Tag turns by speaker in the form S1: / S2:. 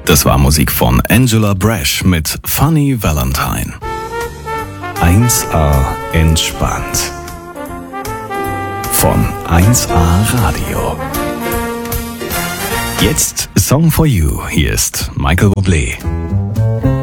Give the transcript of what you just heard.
S1: Das war Musik von Angela Brash mit Funny Valentine. 1A entspannt. Von 1A Radio. Jetzt Song for You. Hier ist Michael Bublé.